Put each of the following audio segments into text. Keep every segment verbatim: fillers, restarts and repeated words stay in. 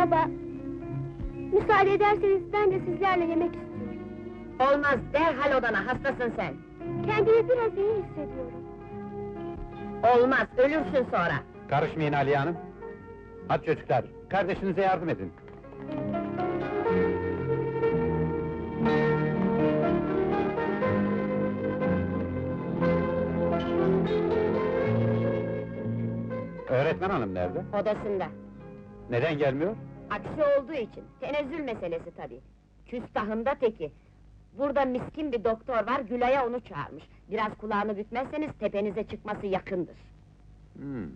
Baba, müsaade ederseniz ben de sizlerle yemek istiyorum. Olmaz, derhal odana, hastasın sen! Kendimi biraz iyi hissediyorum. Olmaz, ölürsün sonra! Karışmayın Aliye Hanım! Hadi çocuklar, kardeşinize yardım edin! Öğretmen hanım nerede? Odasında. Neden gelmiyor? Aksi olduğu için, tenezzül meselesi tabii. Küstahında teki. Burada miskin bir doktor var, Gülay'a onu çağırmış. Biraz kulağını bükmezseniz tepenize çıkması yakındır. Hmm.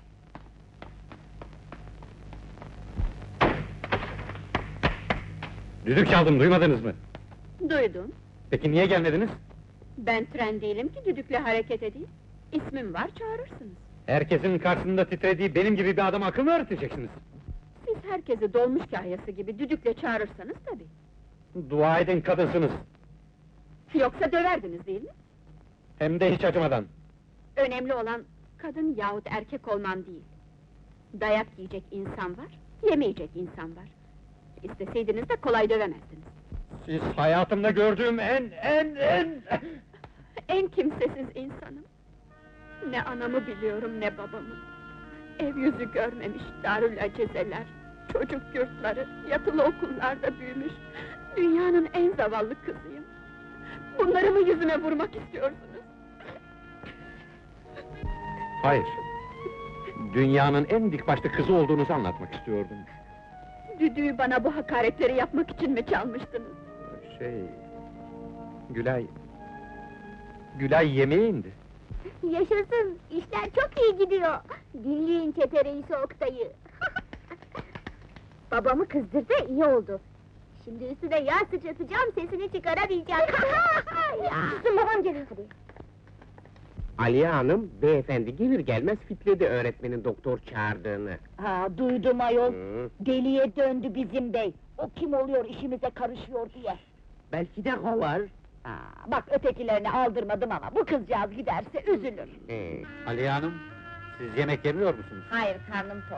Düdük çaldım, duymadınız mı? Duydum. Peki niye gelmediniz? Ben tren değilim ki düdükle hareket edeyim. İsmim var, çağırırsınız. Herkesin karşısında titrediği benim gibi bir adama akıl mı öğreteceksiniz? Siz herkesi dolmuş kahyası gibi düdükle çağırırsanız tabii. Dua edin kadınsınız! Yoksa döverdiniz değil mi? Hem de hiç acımadan! Önemli olan kadın yahut erkek olman değil. Dayak yiyecek insan var, yemeyecek insan var. İsteseydiniz de kolay dövemezdiniz. Siz hayatımda gördüğüm en, en, en... En kimsesiz insanım. Ne anamı biliyorum ne babamı. Ev yüzü görmemiş darül acezeler, çocuk yurtları, yatılı okullarda büyümüş. Dünyanın en zavallı kızıyım. Bunları mı yüzüme vurmak istiyorsunuz? Hayır! Dünyanın en dikbaşlı kızı olduğunuzu anlatmak istiyordum. Düdüğü bana bu hakaretleri yapmak için mi çalmıştınız? Şey... Gülay... Gülay yemeğe indi. Yaşasın, işler çok iyi gidiyor. Dinleyin çete reisi Oktay'ı. Babamı kızdırdı, iyi oldu. Şimdi üstüne yağ sıçratacağım, sesini çıkaramayacak. Susun, babam geliyor hadi. Aliye Hanım, beyefendi gelir gelmez fitledi öğretmenin doktor çağırdığını. Ha, duydum ayol! Hı. Deliye döndü bizim bey! O kim oluyor, işimize karışıyor diye! Belki de kovar. Ha, bak ötekilerini aldırmadım ama bu kızcağız giderse üzülür! Ee, Aliye Hanım, siz yemek yemiyor musunuz? Hayır, karnım tok!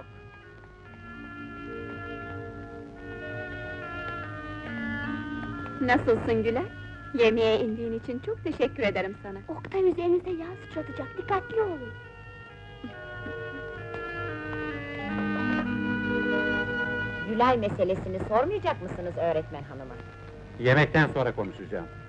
Nasılsın Gülay? Yemeğe indiğin için çok teşekkür ederim sana. Oktay üzerinize yağ sıçratacak, dikkatli olun. Gülay meselesini sormayacak mısınız öğretmen hanıma? Yemekten sonra konuşacağım.